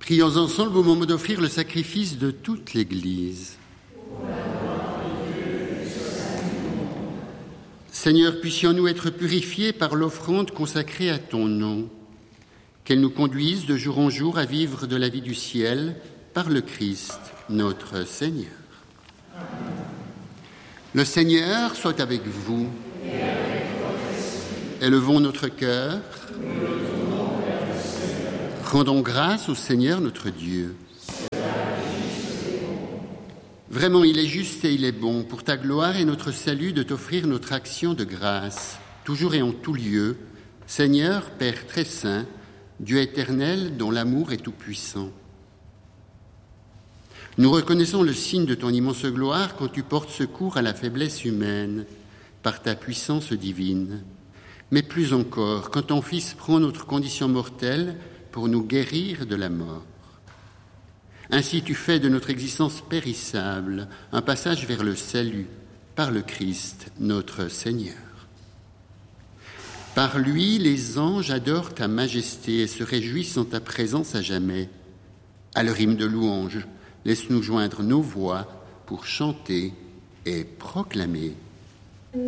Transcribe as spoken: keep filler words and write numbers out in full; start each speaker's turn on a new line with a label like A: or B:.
A: Prions ensemble au moment d'offrir le sacrifice de toute l'Église. Seigneur, puissions-nous être purifiés par l'offrande consacrée à ton nom, qu'elle nous conduise de jour en jour à vivre de la vie du ciel par le Christ, notre Seigneur. Amen. Le Seigneur soit avec vous. Et avec votre esprit. Élevons notre cœur. Nous le tournons vers le Seigneur. Rendons grâce au Seigneur notre Dieu. Vraiment, il est juste et il est bon, pour ta gloire et notre salut, de t'offrir notre action de grâce, toujours et en tout lieu, Seigneur, Père très saint, Dieu éternel, dont l'amour est tout-puissant. Nous reconnaissons le signe de ton immense gloire quand tu portes secours à la faiblesse humaine, par ta puissance divine. Mais plus encore, quand ton Fils prend notre condition mortelle pour nous guérir de la mort. Ainsi tu fais de notre existence périssable un passage vers le salut par le Christ, notre Seigneur. Par lui, les anges adorent ta majesté et se réjouissent en ta présence à jamais. À leur hymne de louange, laisse-nous joindre nos voix pour chanter et proclamer.